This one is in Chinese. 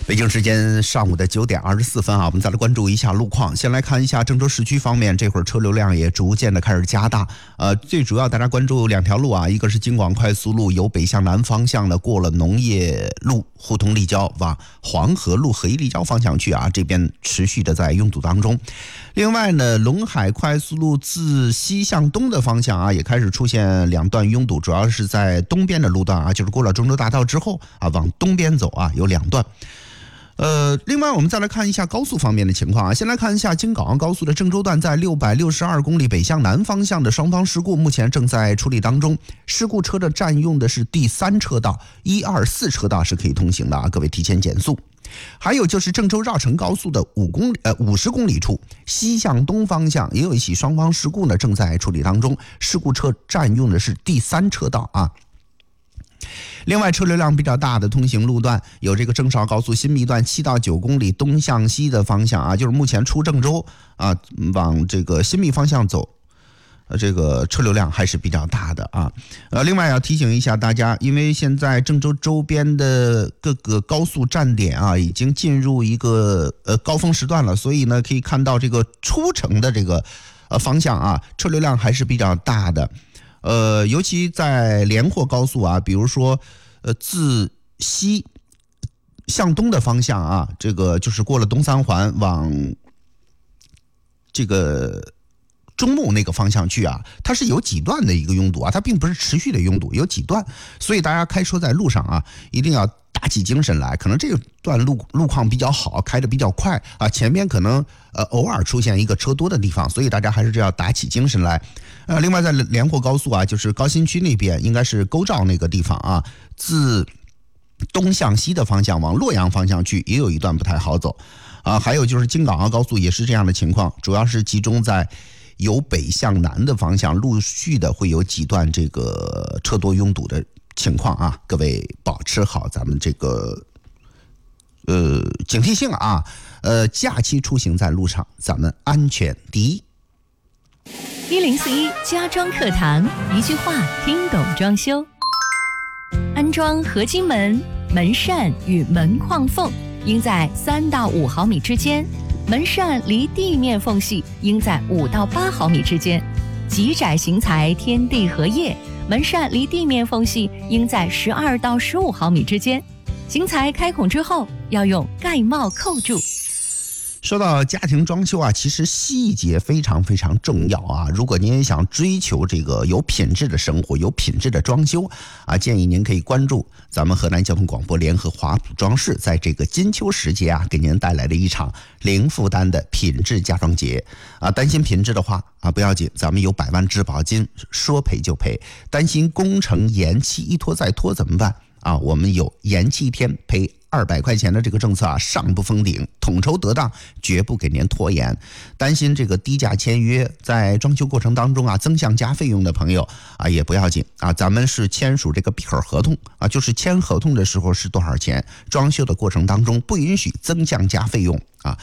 北京时间上午的9点24分啊，我们再来关注一下路况。先来看一下郑州市区方面，这会儿车流量也逐渐的开始加大。最主要大家关注两条路啊，一个是京广快速路由北向南方向的过了农业路互通立交往黄河路合一立交方向去啊，这边持续的在拥堵当中。另外呢，陇海快速路自西向东的方向啊，也开始出现两段拥堵，主要是在东边的路段啊，就是过了中州大道之后啊，往东边走啊，有两段。另外我们再来看一下高速方面的情况啊，先来看一下京港澳高速的郑州段在662公里北向南方向的双方事故，目前正在处理当中。事故车的占用的是第3车道，124车道是可以通行的啊，各位提前减速。还有就是郑州绕城高速的50公里处西向东方向也有一起双方事故呢，正在处理当中，事故车占用的是第3车道啊。另外车流量比较大的通行路段有这个郑绍高速新密段7到9公里东向西的方向啊，就是目前出郑州啊往这个新密方向走，这个车流量还是比较大的啊。另外要提醒一下大家，因为现在郑州周边的各个高速站点啊已经进入一个高峰时段了，所以呢可以看到这个出城的这个方向啊车流量还是比较大的。尤其在连霍高速啊，比如说自西向东的方向啊，这个就是过了东三环往这个中牟那个方向去啊，它是有几段的一个拥堵啊，它并不是持续的拥堵，有几段，所以大家开车在路上啊，一定要打起精神来。可能这段路况比较好，开得比较快啊，前面可能偶尔出现一个车多的地方，所以大家还是要打起精神来。另外在连霍高速啊，就是高新区那边应该是沟肇那个地方啊，自东向西的方向往洛阳方向去也有一段不太好走啊。还有就是京港澳高速也是这样的情况，主要是集中在由北向南的方向，陆续的会有几段这个车多拥堵的情况啊，各位保持好咱们这个警惕性啊。假期出行在路上，咱们安全第一。 1041家装课堂，一句话听懂装修。安装合金门、门扇与门框缝应在3到5毫米之间，门扇离地面缝隙应在5到8毫米之间，极窄型材天地合页，门扇离地面缝隙应在12到15毫米之间，型材开孔之后要用盖帽扣住。 说到家庭装修啊，其实细节非常非常重要啊。如果您也想追求这个有品质的生活、有品质的装修啊，建议您可以关注咱们河南交通广播联合华普装饰在这个金秋时节啊，给您带来的一场零负担的品质家装节啊。担心品质的话啊，不要紧，咱们有100万质保金，说赔就赔。担心工程延期一拖再拖怎么办啊？我们有延期1天赔200块钱的这个政策啊，上不封顶，统筹得当，绝不给您拖延。担心这个低价签约，在装修过程当中啊增项加费用的朋友啊，也不要紧啊，咱们是签署这个闭口合同啊，就是签合同的时候是多少钱，装修的过程当中不允许增项加费用啊。